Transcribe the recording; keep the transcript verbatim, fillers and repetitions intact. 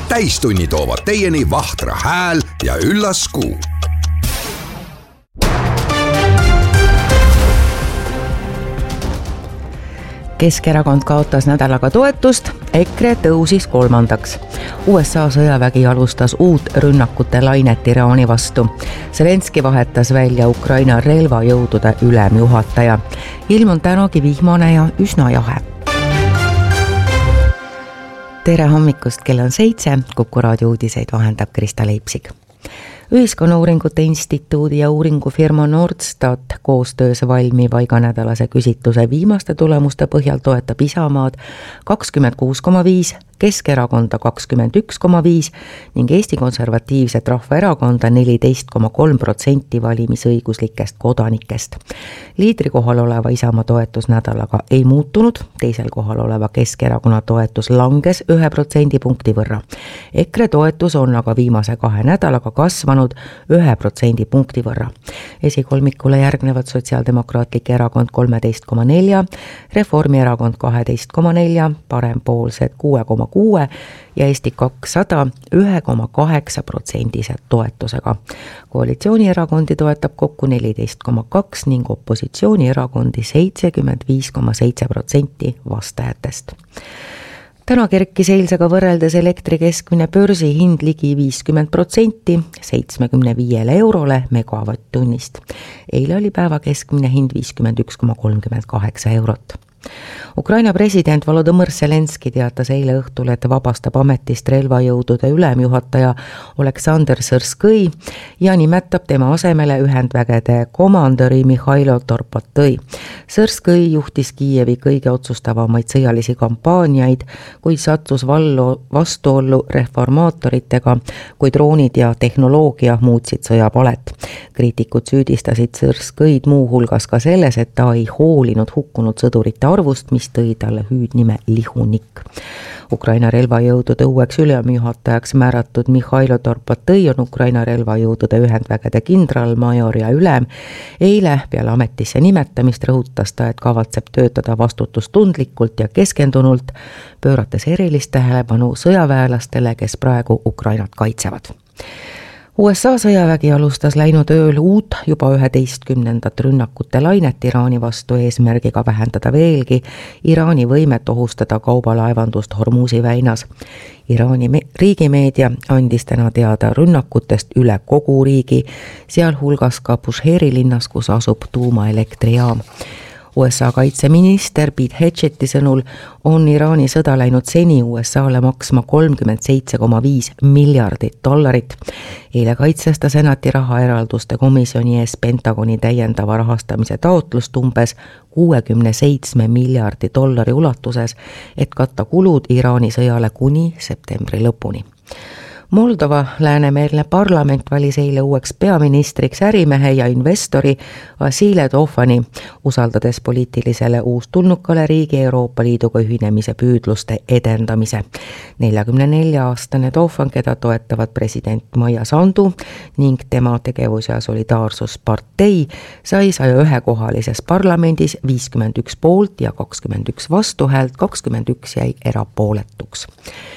täistunni toovad teieni Vahtra hääl ja Üllas Kuu. Keskerakond kaotas nädalaga toetust, EKRE tõusis kolmandaks. U S A sõjavägi alustas uut rünnakute lainet Iraani vastu. Zelenski vahetas välja Ukraina relvajõudude ülemjuhataja. Ilm on tänagi vihmane ja üsna jahe. Tere hommikust, kell on seitse, Kuku raadio uudiseid vahendab Krista Leipsig. Ühiskonnauuringute instituudi ja uuringufirma Nordstat koostöös valmiva iganädalase küsitluse viimaste tulemuste põhjal toetab Isamaad kakskümmend kuus koma viis, Keskerakonda kakskümmend üks koma viis ning Eesti Konservatiivset Rahvaerakonda neliteist koma kolm protsenti valimisõiguslikest kodanikest. Liidri kohal oleva Isamaa toetus nädalaga ei muutunud, teisel kohal oleva Keskerakonna toetus langes ühe protsendipunkti võrra. EKRE toetus on aga viimase kahe nädalaga kasvanud ühe protsendipunkti võrra. Esikolmikule järgnevad Sotsiaaldemokraatlik erakond kolmteist koma neli, Reformierakond kaksteist koma neli, Parempoolsed kuus koma kuus ja Eesti kakssada ühe koma kaheksa protsendise toetusega. Koalitsioonierakondi toetab kokku neliteist koma kaks ning opositsioonierakondi seitsekümmend viis koma seitse protsenti vastajatest. Täna kerkis eilsega võrreldes elektri keskmine börsihind ligi viiskümmend protsenti seitsmekümne viiele eurole megavatt-tunnist. Eile oli päeva keskmine hind viiskümmend üks koma kolmkümmend kaheksa eurot. Ukraina president Volodõmõr Zelenski teatas eile õhtul, et vabastab ametist relvajõudude ülemjuhataja Oleksandr Sõrskõi ja nimetab tema asemele ühendvägede komandöri Mihhailo Torpatõi. Sõrskõi juhtis Kiievi kõige otsustavamaid sõjalisi kampaaniaid, kuid sattus vallu vastuollu reformaatoritega, kui droonid ja tehnoloogia muutsid sõjapalet. Kriitikud süüdistasid Sõrskõid muu hulgas ka selles, et ta ei hoolinud hukkunud sõdurite arvust, mis tõi talle hüüdnime Lihunik. Ukraina relvajõudude uueks ülemjuhatajaks määratud Mihhailo Torpatõi on Ukraina relvajõudude ühendvägede kindralmajor ja ülem. Eile peale ametisse nimetamist rõhutas ta, et kavatseb töötada vastutustundlikult ja keskendunult, pöörates erilist tähelepanu sõjaväelastele, kes praegu Ukrainat kaitsevad. U S A sõjavägi alustas läinud ööl uut juba üheteistkümnendat rünnakute lainet Iraani vastu eesmärgiga vähendada veelgi Iraani võimet ohustada kaubalaevandust Hormuzi väinas. Iraani riigimeedia andis täna teada rünnakutest üle kogu riigi, sealhulgas ka Bushehri linnas, kus asub tuumaelektrijaam. U S A kaitseminister Pete Hegseti sõnul on Iraani sõda läinud seni U S A-le maksma kolmkümmend seitse koma viis miljardit dollarit. Eile kaitses ta senati rahaeralduste komisjoni ees Pentagoni täiendava rahastamise taotlust umbes kuuekümne seitsme miljardi dollari ulatuses, et katta kulud Iraani sõjale kuni septembri lõpuni. Moldova läänemeelne parlament valis eile uueks peaministriks ärimehe ja investori Vasile Tofani, usaldades poliitilisele uustulnukale riigi Euroopa Liiduga ühinemise püüdluste edendamise. neljakümne nelja aastane Tofan, keda toetavad president Maia Sandu ning tema tegevus- ja solidaarsuspartei, sai saja ühe kohalises parlamendis viiskümmend üks poolt ja kakskümmend üks vastuhäält, kakskümmend üks jäi erapooletuks.